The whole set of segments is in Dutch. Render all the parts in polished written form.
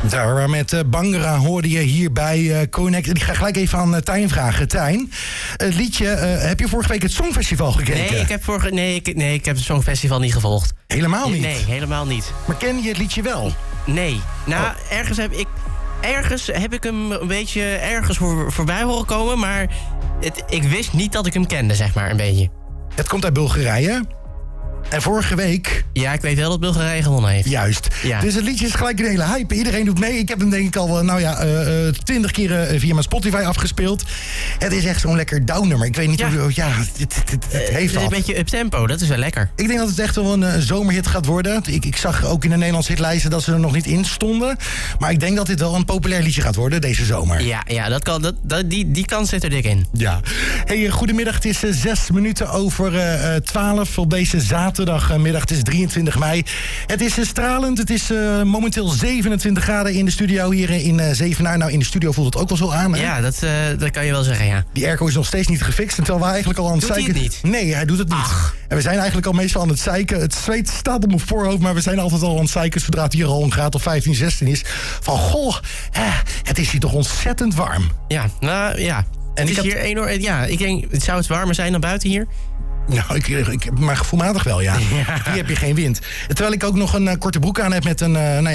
Daar met Bangera hoorde je hier bij Connect. Ik ga gelijk even aan Tijn vragen. Tijn, het liedje, heb je vorige week het Songfestival gekeken? Nee, ik heb het Songfestival niet gevolgd. Helemaal niet? Nee, helemaal niet. Maar ken je het liedje wel? Nee. Nou, ergens heb ik hem een beetje voorbij horen komen, maar ik wist niet dat ik hem kende, zeg maar, een beetje. Het komt uit Bulgarije. En vorige week... Ja, ik weet wel dat Bulgarije gewonnen heeft. Juist. Ja. Dus het liedje is gelijk een hele hype. Iedereen doet mee. Ik heb hem denk ik al 20 keer via mijn Spotify afgespeeld. Het is echt zo'n lekker downnummer. Ik weet niet hoe... Ja, het heeft al. Een beetje up-tempo, dat is wel lekker. Ik denk dat het echt wel een zomerhit gaat worden. Ik zag ook in de Nederlandse hitlijsten dat ze er nog niet in stonden. Maar ik denk dat dit wel een populair liedje gaat worden deze zomer. Ja, dat kan, die kans zit er dik in. Ja. Hey, goedemiddag. Het is 6 minuten over 12 op deze zaterdagmiddag. Het is 23 mei. Het is stralend. Het is momenteel 27 graden in de studio hier in Zevenaar. Nou, in de studio voelt het ook wel zo aan, hè? Ja, dat kan je wel zeggen, ja. Die airco is nog steeds niet gefixt. Terwijl wij eigenlijk al aan het zeiken... Doet hij het niet? Nee, hij doet het niet. Ach. En we zijn eigenlijk al meestal aan het zeiken. Het zweet staat op mijn voorhoofd, maar we zijn altijd al aan het zeiken zodra het hier al een graad of 15, 16 is. Van, goh, het is hier toch ontzettend warm. Ja, nou ja. En het is hier enorm... Ja, ik denk, zou het warmer zijn dan buiten hier? Nou, maar gevoelmatig wel, ja. Hier heb je geen wind. Terwijl ik ook nog een korte broek aan heb met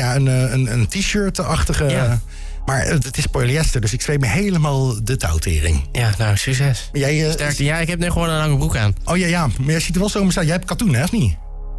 een t-shirt-achtige... Ja. Maar het is polyester, dus ik zweet me helemaal de touwtering. Ja, nou, succes. Jij, sterkte. Ja, ik heb nu gewoon een lange broek aan. Oh ja, maar jij ziet er wel zo staan. Jij hebt katoen, hè, of niet?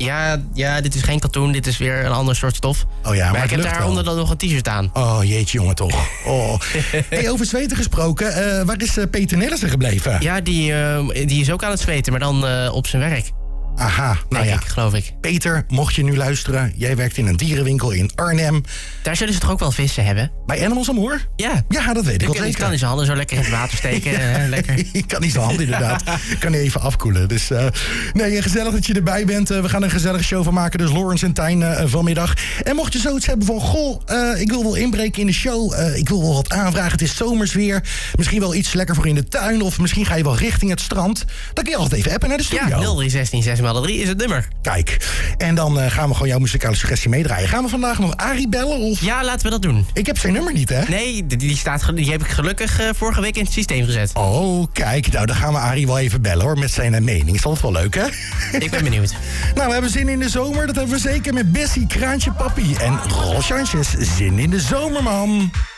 Ja, dit is geen katoen, dit is weer een ander soort stof. Oh ja, maar ik heb daaronder dan nog een t-shirt aan. Oh jeetje, jongen, toch. Oh. Hey, over zweten gesproken, waar is Peter Nelissen gebleven? Ja, die is ook aan het zweten, maar dan op zijn werk. Aha, nou ja. Geloof ik. Peter, mocht je nu luisteren, jij werkt in een dierenwinkel in Arnhem. Daar zullen ze toch ook wel vissen hebben? Bij Animals Amour? Ja. Ja, dat weet ik wel zeker. Ik kan in zijn handen zo lekker in het water steken. Lekker. Ik kan niet zijn handen inderdaad. Kan hij even afkoelen. Dus nee, gezellig dat je erbij bent. We gaan een gezellige show van maken. Dus Lawrence en Tijn vanmiddag. En mocht je zoiets hebben van, goh, ik wil wel inbreken in de show. Ik wil wel wat aanvragen. Het is zomers weer. Misschien wel iets lekker voor in de tuin. Of misschien ga je wel richting het strand. Dan kun je altijd even appen naar de studio. Ja, 0316 6x3 is het nummer. Kijk, en dan gaan we gewoon jouw muzikale suggestie meedraaien. Gaan we vandaag nog Arie bellen? Of? Ja, laten we dat doen. Ik heb zijn nummer niet, hè? Nee, die heb ik gelukkig vorige week in het systeem gezet. Oh, kijk, nou dan gaan we Arie wel even bellen, hoor, met zijn mening. Is dat wel leuk, hè? Ik ben benieuwd. Nou, we hebben zin in de zomer. Dat hebben we zeker met Bessie, Kraantje Papi en Rolf Sanchez. Zin in de zomer, man.